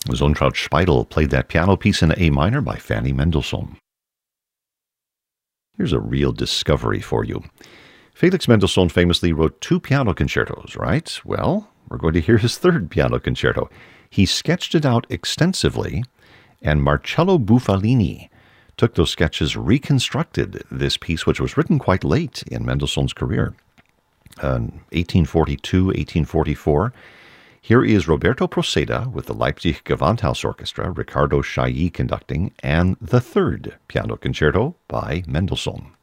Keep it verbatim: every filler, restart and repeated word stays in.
Zontraut Speidel played that piano piece in A minor by Fanny Mendelssohn. Here's a real discovery for you. Felix Mendelssohn famously wrote two piano concertos, right? Well, we're going to hear his third piano concerto. He sketched it out extensively, and Marcello Bufalini took those sketches, reconstructed this piece, which was written quite late in Mendelssohn's career, uh, eighteen forty-two, eighteen forty-four. Here is Roberto Proceda with the Leipzig Gewandhaus Orchestra, Ricardo Chailly conducting, and the third piano concerto by Mendelssohn.